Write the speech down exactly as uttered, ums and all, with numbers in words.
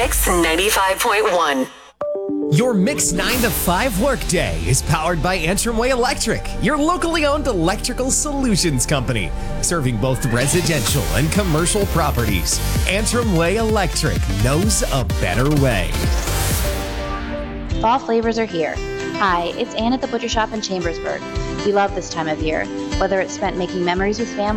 Mix ninety-five point one. Your Mix nine to five workday is powered by Antrim Way Electric, your locally owned electrical solutions company, serving both residential and commercial properties. Antrim Way Electric knows a better way. Fall flavors are here. Hi, it's Ann at the Butcher Shop in Chambersburg. We love this time of year, whether it's spent making memories with family